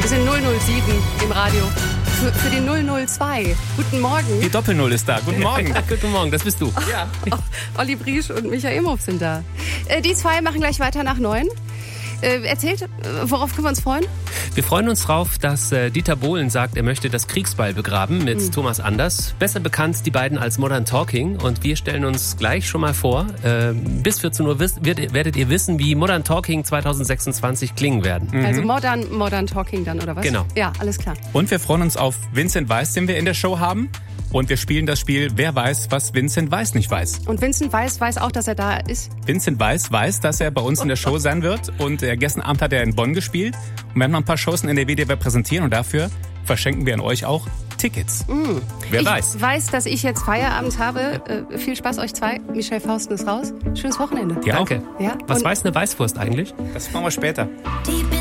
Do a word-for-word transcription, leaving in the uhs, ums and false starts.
Wir sind null null sieben im Radio. Für, für den null null zwei. Guten Morgen. Die Doppel-Null ist da. Guten Morgen. Guten Morgen, das bist du. Ja. Olli Briesch und Michael Imhoff sind da. Äh, die zwei machen gleich weiter nach neun. Äh, erzählt, äh, worauf können wir uns freuen? Wir freuen uns drauf, dass äh, Dieter Bohlen sagt, er möchte das Kriegsbeil begraben mit mhm. Thomas Anders. Besser bekannt die beiden als Modern Talking. Und wir stellen uns gleich schon mal vor, äh, bis vierzehn Uhr wisst, werdet, werdet ihr wissen, wie Modern Talking zwanzig sechsundzwanzig klingen werden. Mhm. Also Modern, Modern Talking dann, oder was? Genau. Ja, alles klar. Und wir freuen uns auf Vincent Weiss, den wir in der Show haben. Und wir spielen das Spiel Wer weiß, was Vincent Weiss nicht weiß. Und Vincent Weiss weiß auch, dass er da ist? Vincent Weiss weiß, dass er bei uns in der Show sein wird. Und äh, gestern Abend hat er in Bonn gespielt. Und wir haben noch ein paar Shows in N R W, die wir präsentieren. Und dafür verschenken wir an euch auch Tickets. Mm. Wer ich weiß. Ich weiß, dass ich jetzt Feierabend habe. Äh, viel Spaß euch zwei. Michelle Fausten ist raus. Schönes Wochenende. Ja, danke. Ja? Was Und weiß eine Weißwurst eigentlich? Das machen wir später. Deep